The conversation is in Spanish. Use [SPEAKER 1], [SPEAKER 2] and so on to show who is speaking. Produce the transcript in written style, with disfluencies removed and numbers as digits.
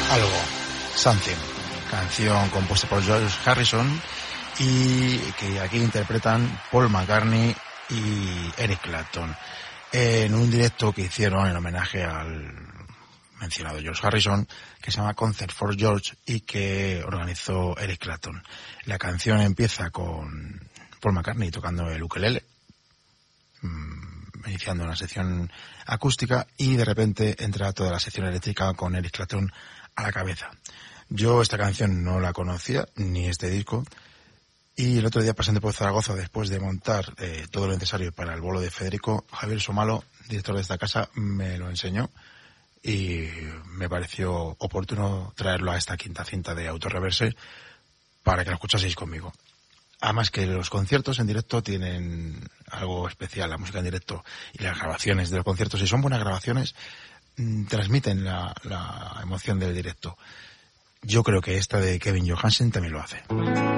[SPEAKER 1] Algo, Something, canción compuesta por George Harrison y que aquí interpretan Paul McCartney y Eric Clapton en un directo que hicieron en homenaje al mencionado George Harrison, que se llama Concert for George y que organizó Eric Clapton. La canción empieza con Paul McCartney tocando el ukelele, iniciando una sección acústica, y de repente entra toda la sección eléctrica con Eric Clapton a la cabeza. Yo esta canción no la conocía, ni este disco, y el otro día pasando por Zaragoza, después de montar todo lo necesario para el bolo de Federico, Javier Somalo, director de esta casa, me lo enseñó y me pareció oportuno traerlo a esta quinta cinta de Autorreverse para que lo escuchaseis conmigo. Además que los conciertos en directo tienen algo especial, la música en directo y las grabaciones de los conciertos, si son buenas grabaciones, transmiten la emoción del directo. Yo creo que esta de Kevin Johansen también lo hace.